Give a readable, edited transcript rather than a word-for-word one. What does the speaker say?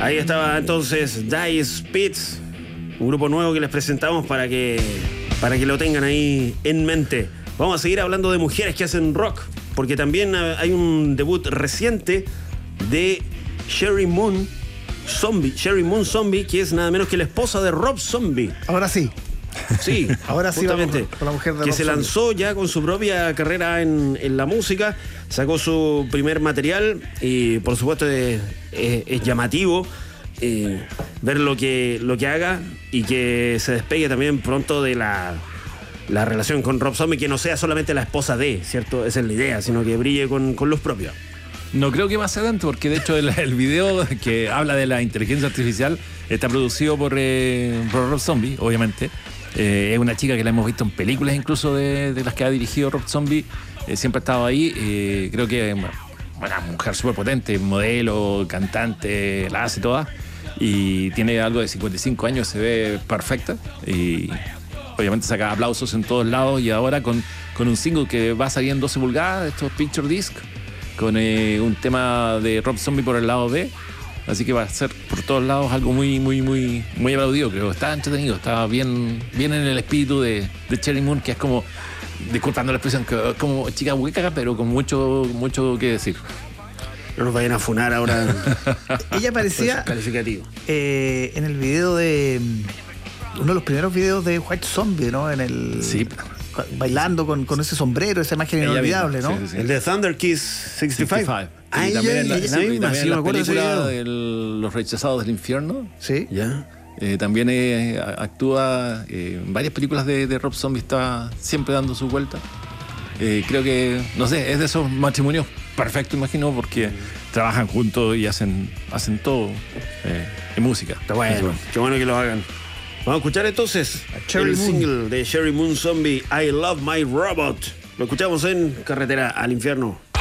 Ahí estaba entonces Dire Spits, un grupo nuevo que les presentamos para que lo tengan ahí en mente. Vamos a seguir hablando de mujeres que hacen rock, porque también hay un debut reciente de Sherry Moon Zombie, que es nada menos que la esposa de Rob Zombie. Ahora sí. Sí, ahora sí, justamente, con la mujer de que Rob se Zombie. lanzó ya con su propia carrera en la música, sacó su primer material y por supuesto es llamativo ver lo que haga y que se despegue también pronto de la relación con Rob Zombie, que no sea solamente la esposa de, ¿cierto? Esa es la idea, sino que brille con luz propia. No creo que pase tanto, porque de hecho el video que habla de la inteligencia artificial está producido por Rob Zombie, obviamente. Es una chica que la hemos visto en películas incluso de las que ha dirigido Rob Zombie. Siempre ha estado ahí. Creo que una mujer súper potente, modelo, cantante, la hace toda. Y tiene algo de 55 años, se ve perfecta. Y obviamente saca aplausos en todos lados. Y ahora con un single que va a salir en 12 pulgadas, estos Picture Disc, con un tema de Rob Zombie por el lado B. Así que va a ser por todos lados algo muy, muy, muy, muy aplaudido. Creo que está entretenido, está bien en el espíritu de Sherry Moon, que es como, disculpando la expresión, como chica hueca, pero con mucho que decir. No nos vayan a funar ahora. Ella aparecía calificativo. En el video de uno de los primeros videos de White Zombie, ¿no? Sí. Bailando con ese sombrero, esa imagen inolvidable, ¿no? Sí. El de Thunder Kiss 65. Y también en la película de Los Rechazados del Infierno. Sí. Ya. También actúa en varias películas de Rob Zombie, está siempre dando su vuelta. Creo que, no sé, es de esos matrimonios perfectos, imagino, porque trabajan juntos y hacen todo en música. Está bueno, qué bueno que lo hagan. Vamos a escuchar entonces el single de Sherry Moon Zombie, I Love My Robot. Lo escuchamos en Carretera al Infierno.